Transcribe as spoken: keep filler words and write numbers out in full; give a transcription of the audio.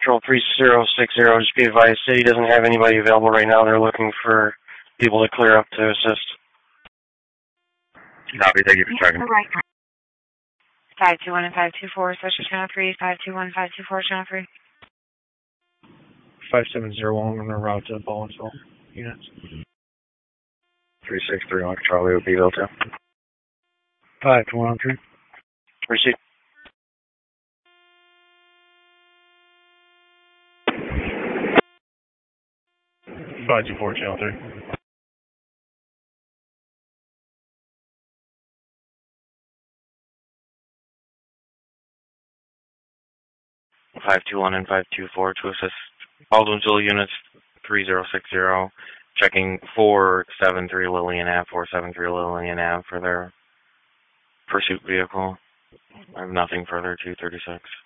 Control three zero six zero, just be advised, City doesn't have anybody available right now. They're looking for people to clear up to assist. Copy, thank you for checking. Right. five two one and five two four, Special Channel three, five two one, five two four, Channel three. five seven zero one, we're going to route to Baldwinsville units. three six three one, Charlie with Beeville two. five two one three. Proceed. five two four, Channel three. five two one and five two four to assist Baldwinsville units three zero six zero, checking four seven three Lillian Ave, four seven three Lillian Ave for their pursuit vehicle. I have nothing further, two thirty-six.